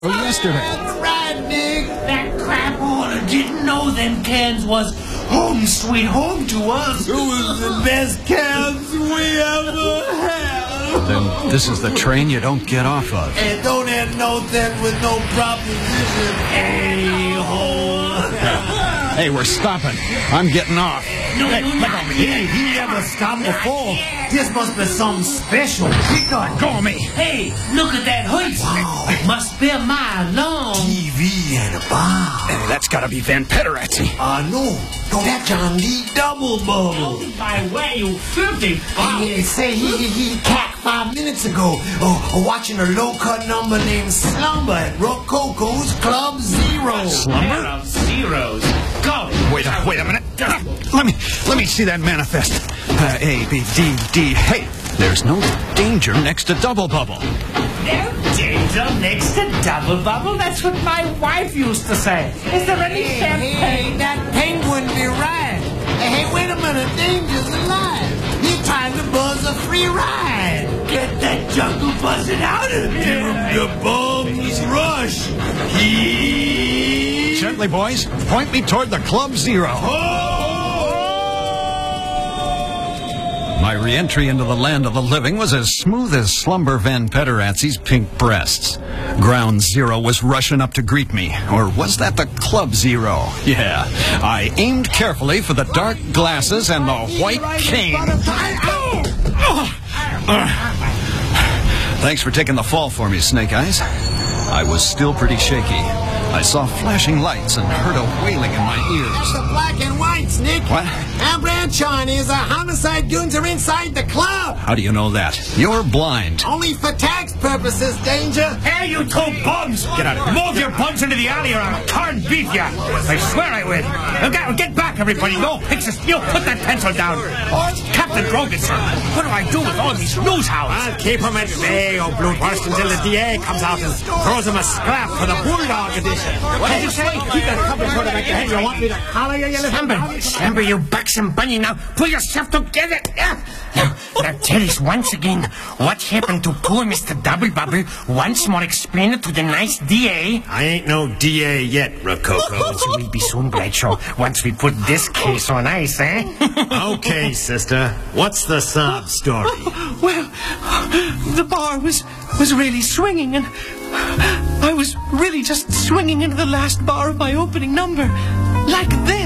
yesterday. Right, Nick. That crap order didn't know them cans was home sweet home to us. It was the best cans we ever had. Then this is the train you don't get off of. And don't have nothing with no proposition. A-hole. Hey, we're stopping. I'm getting off. No, he never stopped before. This must be something special. Go me. Hey, look at that hoist. Wow. Must be my long TV and a bar. Hey, that's gotta be Van Pederazzi. No, that's John Lee Double Bubble. By way, you filthy bum. He say he cacked 5 minutes ago, watching a low-cut number named Slumber at Rococo's Club Zero. Slumber? Of zeros. Go. Wait a minute. Let me see that manifest. A, B, D, D. Hey, there's no danger next to Double Bubble. No danger next to Double Bubble? That's what my wife used to say. Is there any champagne? Hey, that penguin be right. Hey, wait a minute. Danger's alive. He's trying to buzz a free ride. Get that jungle buzzing out of here. Give him the bums rush. Gently, boys. Point me toward the Club Zero. My re-entry into the land of the living was as smooth as Slumber Van Pederazzi's pink breasts. Ground Zero was rushing up to greet me. Or was that the Club Zero? Yeah. I aimed carefully for the dark glasses and the white cane. Thanks for taking the fall for me, Snake Eyes. I was still pretty shaky. I saw flashing lights and heard a wailing in my ears. That's the black and whites, Nick. What? Our branch on is a homicide goons are inside the club. How do you know that? You're blind. Only for tax purposes, Danger. Hey, you two bums! Get out of here. Move your bums into the alley or I'll turn beat ya. I swear I will. Now get back, everybody. No pictures. You put that pencil down. Oh, it's Captain Grogan, sir. What do I do with all these news hounds? I'll keep him at bay, oh Bloodhurst, until the DA comes out and throws him a scrap for the Bulldog edition. What did you say? Keep that couple sort of like the head. You want me to collar you, little Slumber, you buxom bunny. Now pull yourself together. Now tell us once again what happened to poor Mr. Double Bubble. Once more explain it to the nice DA. I ain't no DA yet, Rococo. So we'll be soon, Bradshaw, once we put this case on ice, eh? Okay, sister. What's the sob story? Well, the bar was really swinging, and I was really just swinging into the last bar of my opening number, like this.